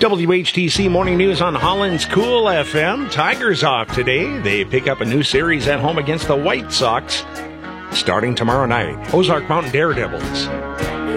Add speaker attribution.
Speaker 1: WHTC Morning News on Holland's Cool FM. Tigers off today. They pick up a new series at home against the White Sox starting tomorrow night. Ozark Mountain Daredevils